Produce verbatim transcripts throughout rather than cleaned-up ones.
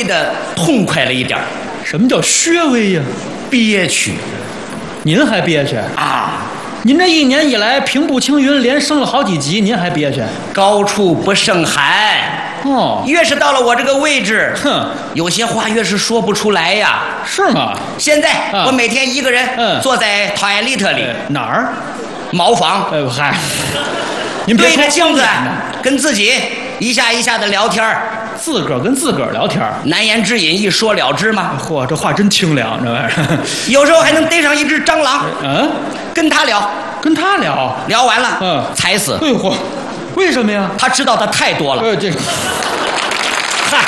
的痛快了一点。 什么叫薛微呀？ 憋屈。 您还憋屈啊？ 您这一年以来平步青云，连升了好几级，您还憋屈？ 高处不胜寒。 哦， 越是到了我这个位置， 哼， 有些话越是说不出来呀。 是吗？ 现在、 啊、 我每天一个人、 嗯、 坐在toilet里、 呃、哪儿？ 茅房。 哎呦嗨，您对着镜子跟自己一下一下的聊天， 自个儿跟自个儿聊天， 难言之隐一说了之吗？ 嚯，这话真清凉，这玩意儿。 有时候还能逮上一只蟑螂， 嗯， 跟他聊， 跟他聊， 聊完了， 嗯， 踩死。 哎呦嚯，为什么呀？ 他知道的太多了。 呃，这， 嗨，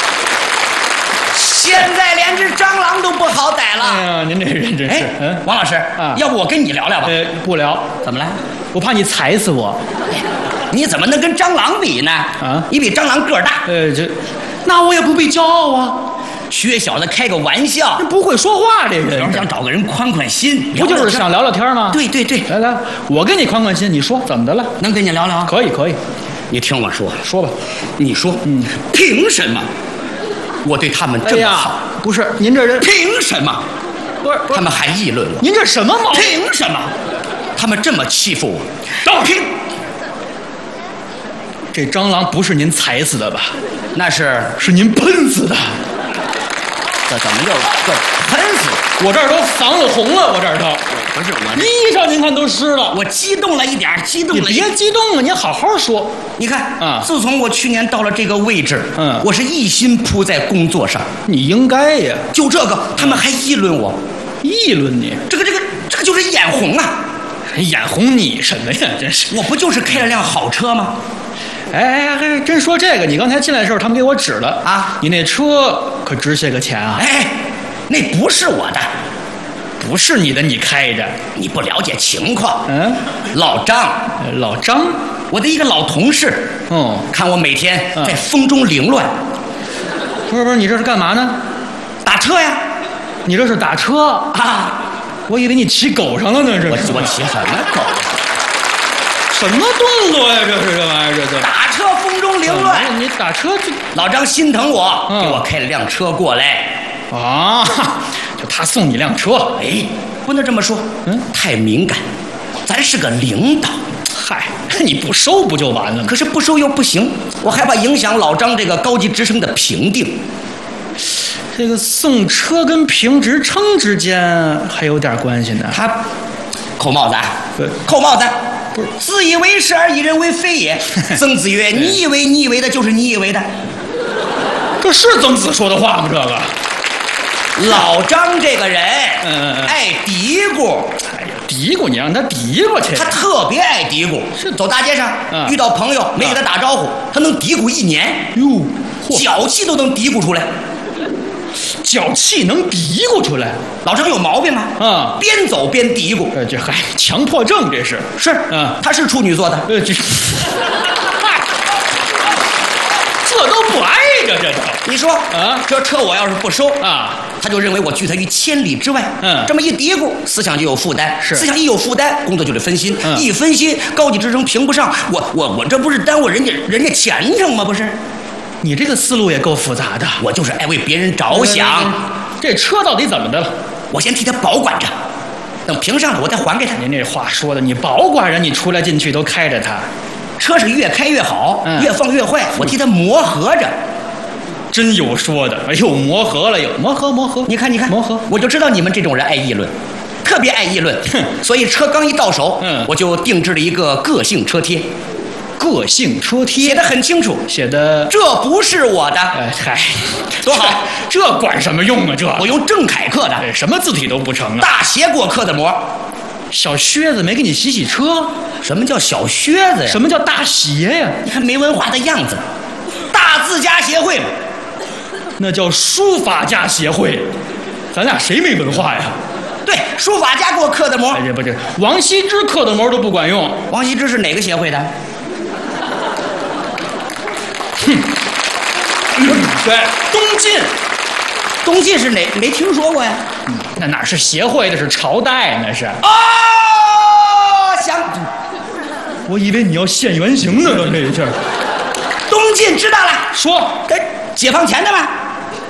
现在连只蟑螂都不好逮了。 哎呀，您这人真是。 嗯，王老师啊， 要不我跟你聊聊吧？ 呃，不聊。 怎么了？ 我怕你踩死我。 你怎么能跟蟑螂比呢？ 啊， 你比蟑螂个儿大。 呃，这，那我也不必骄傲啊。 薛小子开个玩笑， 这不会说话这人， 想找个人宽宽心， 不就是想聊聊天吗？ 对对对， 来来，我跟你宽宽心，你说怎么的了？ 能跟你聊聊？ 可以可以， 你听我说， 说吧。 你说， 嗯， 凭什么我对他们这么好？ 哎、不是您这人， 凭什么？ 不是，不是他们还议论我？ 您这什么毛病？ 凭什么？他们这么欺负我？ 让凭。这蟑螂不是您踩死的吧？ 那是是您喷死的。 这怎么就这喷死？ 我这儿都嗓子红了，我这儿都不是我衣裳，您看都湿了。 我激动了一点，激动了一点。 你别激动啊，你好好说。 你看啊， 自从我去年到了这个位置， 嗯， 我是一心扑在工作上。 你应该呀。 就这个，他们还议论我， 议论你， 这个这个这个就是眼红啊！ 眼红你什么呀？真是， 我不就是开了辆好车吗？ 哎哎，还真说这个，你刚才进来的时候，他们给我指了啊， 你那车可值些个钱啊！ 哎，那不是我的， 不是你的，你开着， 你不了解情况。 嗯， 老张， 老张， 我的一个老同事， 哦， 看我每天在风中凌乱。 嗯、不是不是，你这是干嘛呢？ 打车呀！ 你这是打车啊？ 我以为你骑狗上了呢，这我我骑什么狗？ 什么动作呀？这是这玩意儿，这这打车风中凌乱。 你打车就老张心疼我， 嗯、 给我开了辆车过来。 啊，就他送你辆车。 哎，不能这么说， 嗯， 太敏感。咱是个领导， 嗨，你不收不就完了吗？ 可是不收又不行，我害怕影响老张这个高级职称的评定。 这个送车跟评职称之间还有点关系呢。 他扣帽子啊，扣帽子。 不是， 自以为是而以人为非也。曾子曰：“你以为你以为的，就是你以为的。” 这是曾子说的话吗？这个老张这个人， 嗯嗯， 爱嘀咕。 哎呀，嘀咕你让他嘀咕去。 他特别爱嘀咕， 是走大街上、 嗯、 遇到朋友没给他打招呼，嗯、他能嘀咕一年。 哟， 脚气都能嘀咕出来。 脚气能嘀咕出来？ 老张有毛病啊！ 啊、嗯， 边走边嘀咕。 呃，这还强迫症，这是是， 嗯， 他是处女座的。 呃，这，这都不挨着，这都。 你说啊， 这车我要是不收啊， 他就认为我拒他于千里之外。 嗯， 这么一嘀咕，思想就有负担。 是， 思想一有负担，工作就得分心。 嗯、 一分心，高级职称评不上。我我我这不是耽误人家人家前程吗？不是。 你这个思路也够复杂的。 我就是爱为别人着想。 这车到底怎么的了？ 我先替他保管着，等评上了我再还给他。 您这话说的，你保管人，你出来进去都开着它， 车是越开越好， 嗯、 越放越坏，我替他磨合着。 真有说的，哎呦，磨合了又磨合磨合。 你看你看， 磨合， 我就知道你们这种人爱议论，特别爱议论。所以车刚一到手， 嗯， 我就定制了一个个性车贴。 个性车贴写得很清楚， 写的这不是我的。 哎嗨， 多好， 这管什么用啊？这我用郑恺刻的， 什么字体都不成啊。 大鞋给我刻的膜。 小靴子没给你洗洗车？ 什么叫小靴子呀？ 什么叫大鞋呀？ 你看没文化的样子。大字家协会嘛， 那叫书法家协会。咱俩谁没文化呀？ 对，书法家给我刻的膜。 哎，这不是王羲之刻的膜都不管用。 王羲之是哪个协会的？ 哼，对，东晋， 东晋是哪？没听说过呀。 嗯，那哪是协会，那是朝代，那是。 哦，想， 我以为你要现原形呢，这一下。 东晋知道了， 说， 这解放前的吧？